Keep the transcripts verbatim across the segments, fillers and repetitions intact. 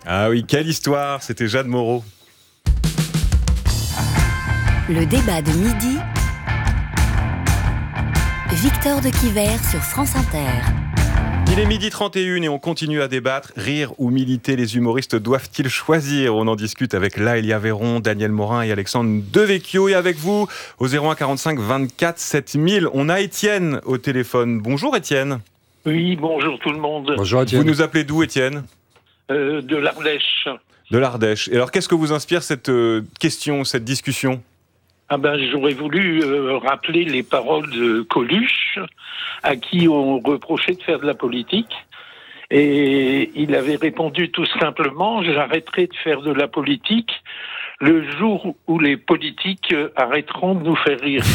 Ah oui, quelle histoire, c'était Jeanne Moreau. Le débat de midi, Victor de Quiver sur France Inter. Il est midi trente et une et on continue à débattre. Rire ou militer, les humoristes doivent-ils choisir ? On en discute avec Laëlia Véron, Daniel Morin et Alexandre Devecchio. Et avec vous, au zéro un quarante-cinq vingt-quatre sept mille, on a Étienne au téléphone. Bonjour Étienne. Oui, bonjour tout le monde. Bonjour Étienne. Vous nous appelez d'où Étienne ? euh, De l'Ardèche. De l'Ardèche. Et alors qu'est-ce que vous inspire cette euh, question, cette discussion ? Ah ben, j'aurais voulu euh, rappeler les paroles de Coluche, à qui on reprochait de faire de la politique. Et il avait répondu tout simplement, j'arrêterai de faire de la politique le jour où les politiques arrêteront de nous faire rire.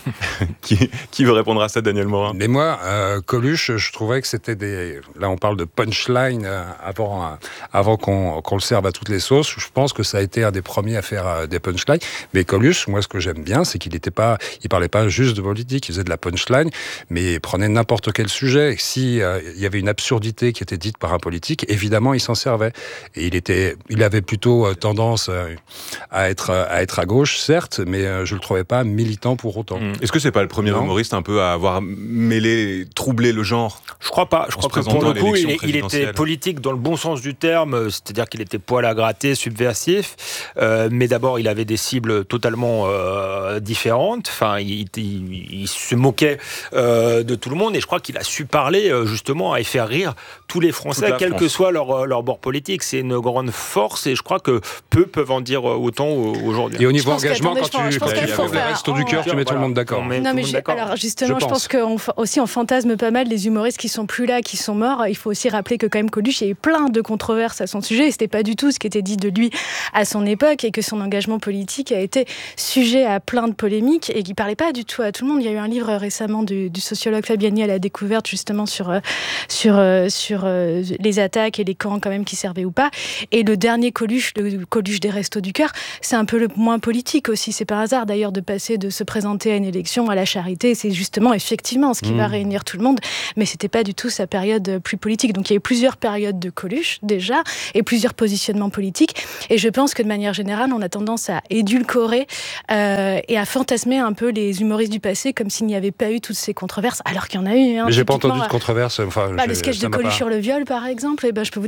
qui, qui veut répondre à ça, Daniel Morin ? Mais moi, euh, Coluche, je trouvais que c'était des... Là, on parle de punchline euh, avant, euh, avant qu'on, qu'on le serve à toutes les sauces. Je pense que ça a été un des premiers à faire euh, des punchlines. Mais Coluche, moi, ce que j'aime bien, c'est qu'il était pas, il parlait pas juste de politique, il faisait de la punchline, mais il prenait n'importe quel sujet. Et si euh, il y avait une absurdité qui était dite par un politique, évidemment, il s'en servait. Et il était, il avait plutôt euh, tendance euh, à être à être à gauche, certes, mais euh, je le trouvais pas militant pour autant. Mmh. Est-ce que c'est pas le premier non. humoriste un peu à avoir mêlé, troublé le genre ? Je crois pas. Je crois que pour le coup, il, il était politique dans le bon sens du terme, c'est-à-dire qu'il était poil à gratter, subversif. Euh, mais d'abord, il avait des cibles totalement euh, différentes. Enfin, il, il, il se moquait euh, de tout le monde, et je crois qu'il a su parler euh, justement et faire rire tous les Français, quel France. que soit leur leur bord politique. C'est une grande force, et je crois que peu peuvent en dire autant aujourd'hui. Et au niveau engagement, quand tu lèves les restos du cœur, tu mets tout le monde d'accord. Non, mais alors justement, je pense qu'aussi on fantasme pas mal les humoristes qui sont plus là, qui sont morts. Il faut aussi rappeler que quand même Coluche, il y a eu plein de controverses à son sujet, et c'était pas du tout ce qui était dit de lui à son époque, et que son engagement politique a été sujet à plein de polémiques, et qui parlait pas du tout à tout le monde. Il y a eu un livre récemment du, du sociologue Fabiani à la découverte, justement sur sur sur les attaques et les camps quand même qui servaient ou pas. Et le dernier Coluche, le Coluche des restos du cœur, c'est un peu le moins politique aussi. C'est par hasard d'ailleurs de passer de se présenter à une élection à la charité. C'est justement effectivement ce qui mmh. va réunir tout le monde, mais c'était pas du tout sa période plus politique. Donc il y a eu plusieurs périodes de Coluche déjà, et plusieurs positionnements politiques. Et je pense que de manière générale, on a tendance à édulcorer euh, et à fantasmer un peu les humoristes du passé comme s'il n'y avait pas eu toutes ces controverses, alors qu'il y en a eu. Hein, mais j'ai pas entendu de controverses. Enfin, bah, le sketch de Coluche pas... sur le viol, par exemple. Et ben je peux vous